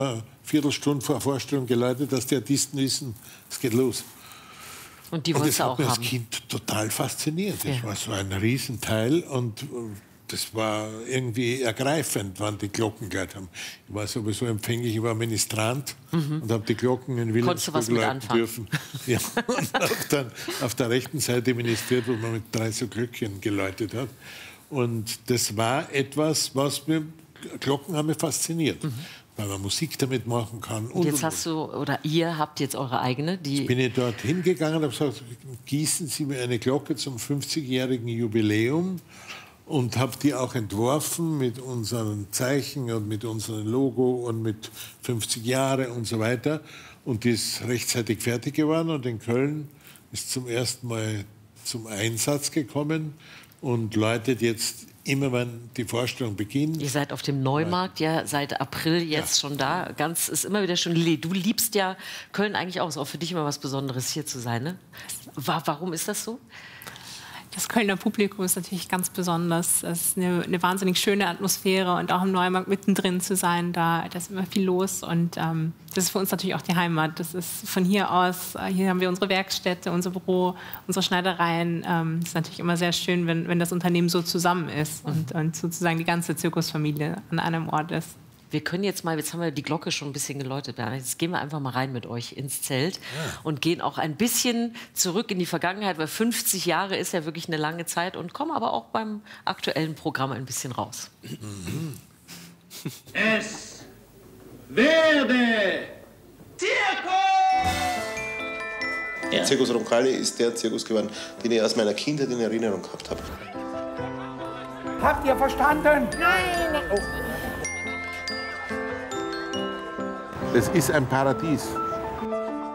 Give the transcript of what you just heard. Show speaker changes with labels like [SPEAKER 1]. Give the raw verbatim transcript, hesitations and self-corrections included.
[SPEAKER 1] eine Viertelstunde vor Vorstellung geläutet, dass die Artisten wissen, es geht los.
[SPEAKER 2] Und die
[SPEAKER 1] und
[SPEAKER 2] wolltest
[SPEAKER 1] das
[SPEAKER 2] du
[SPEAKER 1] hat
[SPEAKER 2] auch
[SPEAKER 1] mich
[SPEAKER 2] haben.
[SPEAKER 1] als Kind total fasziniert. Das
[SPEAKER 2] Ja.
[SPEAKER 1] war so ein Riesenteil und das war irgendwie ergreifend, wann die Glocken gehört haben. Ich war sowieso empfänglich, ich war Ministrant mhm. und habe die Glocken in Wilhelmsburg läuten dürfen. Ja, und habe dann auf der rechten Seite ministriert, wo man mit drei so Glöckchen geläutet hat. Und das war etwas, was mir, Glocken haben mich fasziniert. Mhm. Weil man Musik damit machen kann. Und,
[SPEAKER 2] und jetzt
[SPEAKER 1] und,
[SPEAKER 2] hast du, oder ihr habt jetzt eure eigene, die...
[SPEAKER 1] Jetzt bin ich dort hingegangen und habe gesagt, gießen Sie mir eine Glocke zum fünfzigjährigen Jubiläum und habe die auch entworfen mit unseren Zeichen und mit unserem Logo und mit fünfzig Jahre und so weiter. Und die ist rechtzeitig fertig geworden und in Köln ist zum ersten Mal zum Einsatz gekommen und läutet jetzt immer, wenn die Vorstellung beginnt.
[SPEAKER 2] Ihr seid auf dem Neumarkt ja seit April jetzt ja. schon da. Ganz ist immer wieder schon. Du liebst ja Köln eigentlich auch. Ist auch für dich immer was Besonderes, hier zu sein, ne? Warum ist das so?
[SPEAKER 3] Das Kölner Publikum ist natürlich ganz besonders. Es ist eine, eine wahnsinnig schöne Atmosphäre und auch im Neumarkt mittendrin zu sein, da, da ist immer viel los und ähm, das ist für uns natürlich auch die Heimat. Das ist von hier aus, hier haben wir unsere Werkstätte, unser Büro, unsere Schneidereien. Ähm, es ist natürlich immer sehr schön, wenn, wenn das Unternehmen so zusammen ist und, und sozusagen die ganze Zirkusfamilie an einem Ort ist.
[SPEAKER 2] Wir können jetzt mal, jetzt haben wir die Glocke schon ein bisschen geläutet, jetzt gehen wir einfach mal rein mit euch ins Zelt ja. und gehen auch ein bisschen zurück in die Vergangenheit, weil fünfzig Jahre ist ja wirklich eine lange Zeit und kommen aber auch beim aktuellen Programm ein bisschen raus.
[SPEAKER 4] Mhm. Es werde Zirkus!
[SPEAKER 5] Ja. Zirkus Roncalli ist der Zirkus geworden, den ich aus meiner Kindheit in Erinnerung gehabt habe.
[SPEAKER 6] Habt ihr verstanden? Nein! Oh.
[SPEAKER 1] Es ist ein Paradies.